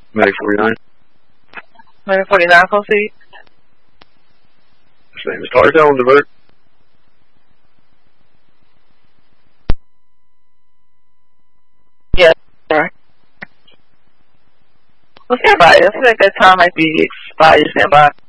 Medic 49. Medic 49, proceed. Same as Tarzan on divert. Yes, sir. Well, stand by. I feel like that time might be expired. Stand by.